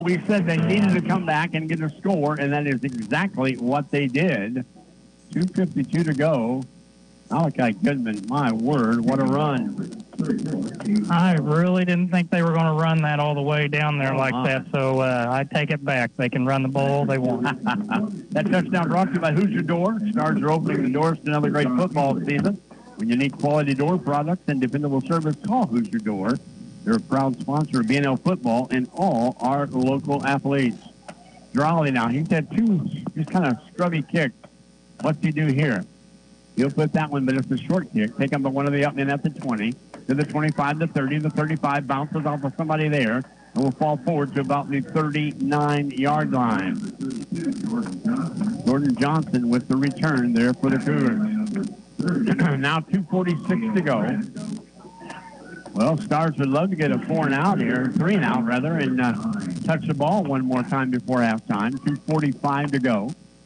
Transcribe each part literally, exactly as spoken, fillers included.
We said they needed to come back and get a score, and that is exactly what they did. two fifty-two to go. Malachi Goodman, my word, what a run. I really didn't think they were going to run that all the way down there Oh, like my. that, so uh, I take it back. They can run the ball they want. That touchdown brought to you by Hoosier Door. Stars are opening the doors to another great football season. When you need quality door products and dependable service, call Hoosier Door. They're a proud sponsor of B N L football and all our local athletes. Drawley now, he's had two just kind of scrubby kicks. What's he do here? He'll put that one, but it's a short kick. Take him by one of the up men at the twenty, to the twenty-five, the thirty, the thirty-five, bounces off of somebody there, and will fall forward to about the thirty-nine-yard line. Jordan Johnson with the return there for the Cougars. Now two forty-six to go. Well, Stars would love to get a four and out here, three and out rather, and uh, touch the ball one more time before halftime. two forty-five to go.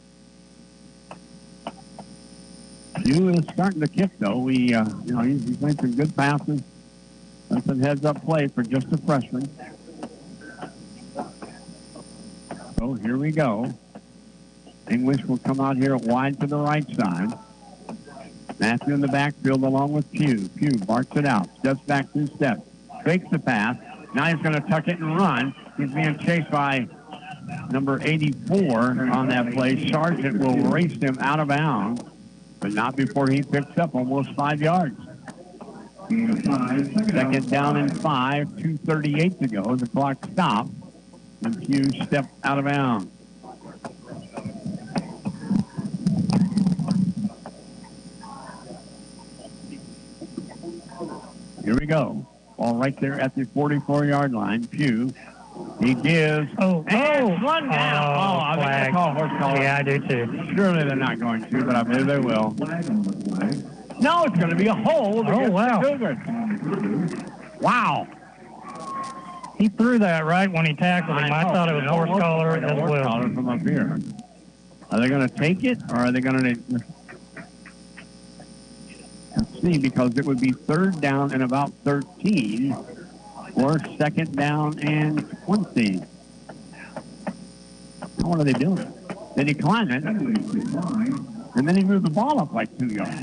Hugh is starting to kick, though. We, uh, you know, he's, he's made some good passes. That's a heads-up play for just a freshman. So here we go. English will come out here wide to the right side. Matthew in the backfield along with Pugh. Pugh barks it out. Steps back two steps. Fakes the pass. Now he's going to tuck it and run. He's being chased by number eighty-four on that play. Sargent will race him out of bounds, but not before he picks up almost five yards. Second down and five. two thirty-eight to go. The clock stops, and Pugh steps out of bounds. Here we go. Ball right there at the forty-four-yard line. Pugh. He gives. Oh, and oh, one down. oh, Oh, I think they call horse collar. Yeah, I do too. Surely they're not going to, but I believe they will. No, it's going to be a hold Oh, against wow. the Cougars. Wow. He threw that right when he tackled him. I, know. thought it was They horse almost collar like a as horse well. collar from up here. Are they going to take it, or are they going to... Let's see, because it would be third down and about thirteen, or second down and twenty. Now what are they doing? They decline it, and then he moved the ball up like two yards.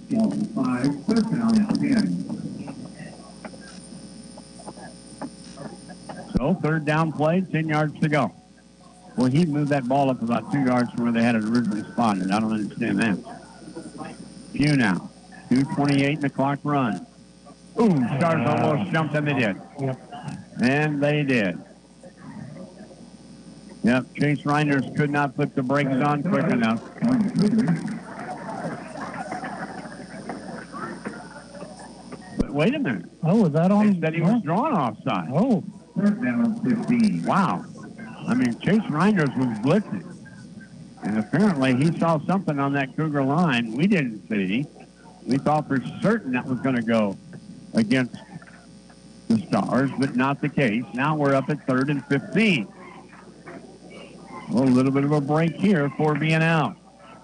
So third down play, ten yards to go. Well, he moved that ball up about two yards from where they had it originally spotted. I don't understand that. Pugh now. two twenty-eight and the clock runs. Ooh, Stars almost jumped, and they did. Yep. And they did. Yep, Chase Reiners could not put the brakes on quick enough. But wait a minute. Oh, was that on? They said he was drawn offside. Oh. Wow. I mean, Chase Reiners was blitzing. And apparently he saw something on that Cougar line we didn't see. We thought for certain that was going to go against the Stars, but not the case. Now we're up at third and fifteen. A little bit of a break here for B N L.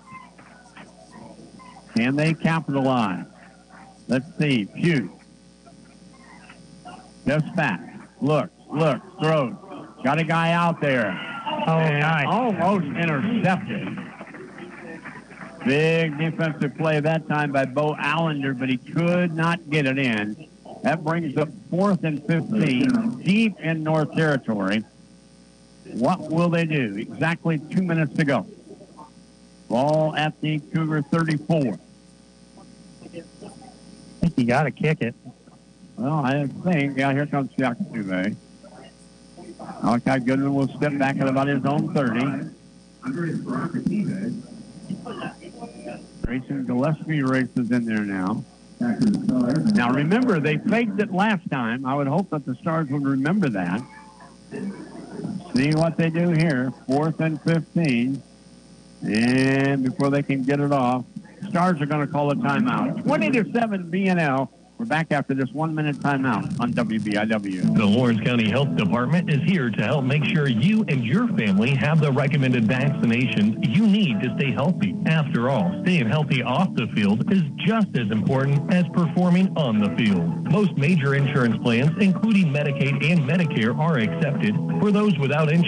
Can they capitalize? Let's see. Pugh. Steps back. Looks, looks, throws. Got a guy out there. Oh, nice. Almost intercepted. Big defensive play that time by Bo Allender, but he could not get it in. That brings up fourth and fifteen, deep in North Territory. What will they do? Exactly two minutes to go. Ball at the Cougar thirty-four. I think you got to kick it. Well, I think, yeah, here comes Jack Tuve. Malachi Goodman will step back at about his own thirty. Grayson Gillespie races in there now. Now, remember, they faked it last time. I would hope that the Stars would remember that. See what they do here. Fourth and fifteen. And before they can get it off, Stars are going to call a timeout. twenty to seven B N L We're back after this one-minute timeout on W B I W. The Lawrence County Health Department is here to help make sure you and your family have the recommended vaccinations you need to stay healthy. After all, staying healthy off the field is just as important as performing on the field. Most major insurance plans, including Medicaid and Medicare, are accepted. For those without insurance,